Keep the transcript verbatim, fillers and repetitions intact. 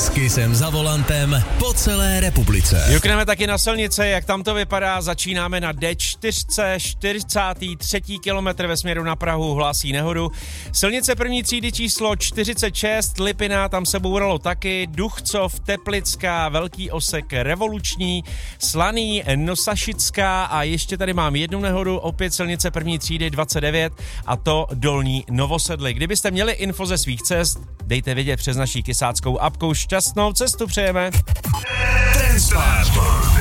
S Kissem za volantem po celé republice. Jukneme taky na silnice, jak tam to vypadá. Začínáme na D čtyři, čtyřicátý třetí kilometr ve směru na Prahu, hlásí nehodu. Silnice první třídy číslo čtyřicet šest, Lipina, tam se bouralo taky. Duchcov, Teplická, Velký Osek, Revoluční, Slaný, Nosašická a ještě tady mám jednu nehodu, opět silnice první třídy dvacet devět a to Dolní Novosedly. Kdybyste měli info ze svých cest, dejte vědět přes naší kysáckou apku. Šťastnou cestu přejeme. Transport